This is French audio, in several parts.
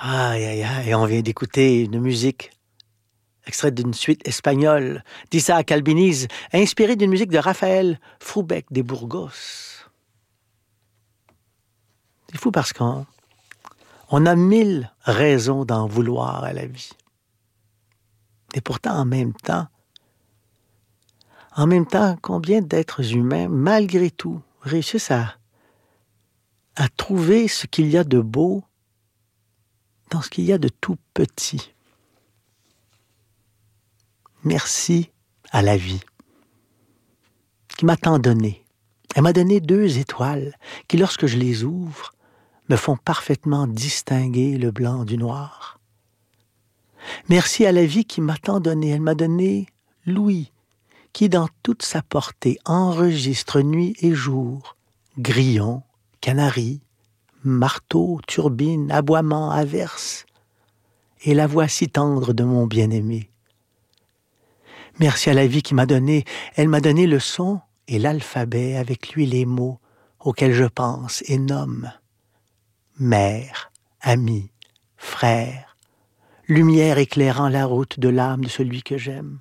Aïe, aïe, aïe, on vient d'écouter une musique extraite d'une suite espagnole d'Isaac Albéniz, inspirée d'une musique de Raphaël Froubek des Burgos. C'est fou parce qu'on a 1000 raisons d'en vouloir à la vie. Et pourtant, en même temps, combien d'êtres humains, malgré tout, réussissent à trouver ce qu'il y a de beau dans ce qu'il y a de tout petit. Merci à la vie qui m'a tant donné. Elle m'a donné 2 étoiles qui, lorsque je les ouvre, me font parfaitement distinguer le blanc du noir. Merci à la vie qui m'a tant donné. Elle m'a donné l'ouïe qui, dans toute sa portée, enregistre nuit et jour, grillons, canaris, marteaux, turbines, aboiements, averses, et la voix si tendre de mon bien-aimé. Merci à la vie qui m'a donné, elle m'a donné le son et l'alphabet, avec lui les mots auxquels je pense et nomme. Mère, ami, frère, lumière éclairant la route de l'âme de celui que j'aime.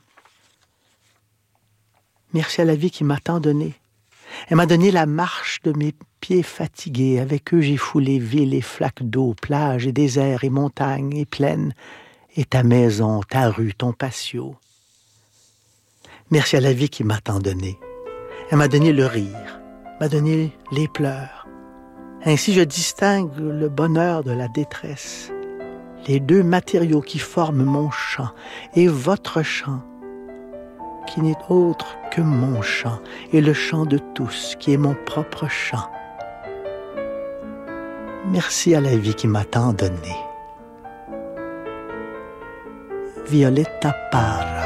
Merci à la vie qui m'a tant donné. Elle m'a donné la marche de mes pieds fatigués. Avec eux, j'ai foulé villes et flaques d'eau, plages et déserts et montagnes et plaines, et ta maison, ta rue, ton patio. Merci à la vie qui m'a tant donné. Elle m'a donné le rire, m'a donné les pleurs. Ainsi, je distingue le bonheur de la détresse, les 2 matériaux qui forment mon chant et votre chant, qui n'est autre que mon chant et le chant de tous, qui est mon propre chant. Merci à la vie qui m'a tant donné. Violetta Parra.